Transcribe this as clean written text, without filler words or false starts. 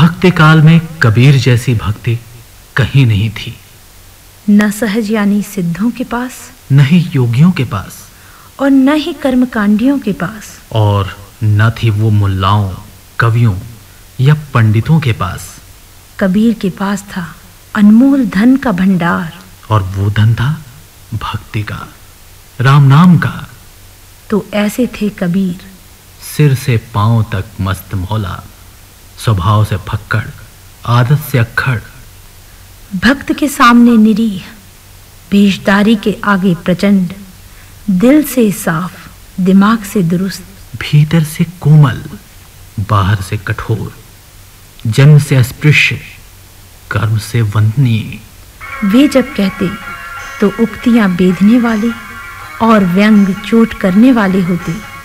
भक्ति काल में कबीर जैसी भक्ति कहीं नहीं थी। न सहज यानी सिद्धों के पास, न ही योगियों के पास, और न ही कर्मकांडियों के पास, और न थी वो मुल्लाओं, कवियों या पंडितों के पास। कबीर के पास था अनमोल धन का भंडार, और वो धन था भक्ति का, राम नाम का। तो ऐसे थे कबीर, सिर से पांव तक मस्त मौला, स्वभाव से फक्कड़, आदत से अक्खड़, भक्त के सामने निरीह, भेषधारी के आगे प्रचंड, दिल से साफ, दिमाग से दुरुस्त, भीतर से कोमल, बाहर से कठोर, जन्म से अस्पृश्य, कर्म से वंदनीय। वे जब कहते तो उक्तियां बेधने वाले और व्यंग चोट करने वाले होते।